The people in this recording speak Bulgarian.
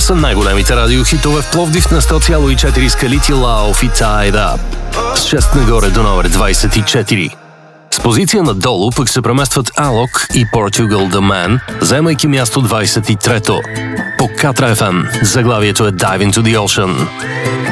са най-големите радиохитове в Пловдив на 100,4 скалити Лаов и Tied Up. С 6 нагоре до номер 24. С позиция надолу пък се преместват Alok и Portugal The Man, заемайки място 23-то. По Катра FM заглавието е Dive Into The Ocean.